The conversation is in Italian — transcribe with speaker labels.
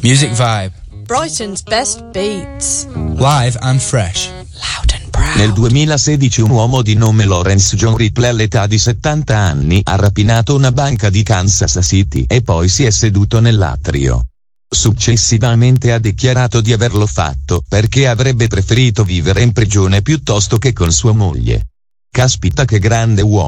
Speaker 1: Music Vibe.
Speaker 2: Brighton's best beats.
Speaker 1: Live and fresh.
Speaker 2: Loud and proud.
Speaker 3: Nel 2016 un uomo di nome Lawrence John Ripley all'età di 70 anni ha rapinato una banca di Kansas City e poi si è seduto nell'atrio. Successivamente ha dichiarato di averlo fatto perché avrebbe preferito vivere in prigione piuttosto che con sua moglie. Caspita che grande uomo!